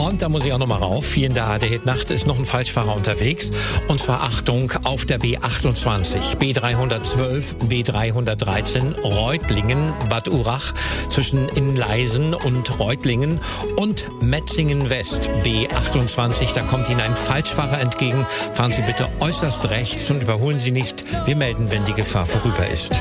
Und da muss ich auch nochmal rauf. Hier in der ARD-Nacht ist noch ein Falschfahrer unterwegs. Und zwar Achtung auf der B28, B312, B313, Reutlingen, Bad Urach, zwischen Inleisen und Reutlingen und Metzingen West, B28. Da kommt Ihnen ein Falschfahrer entgegen. Fahren Sie bitte äußerst rechts und überholen Sie nicht. Wir melden, wenn die Gefahr vorüber ist.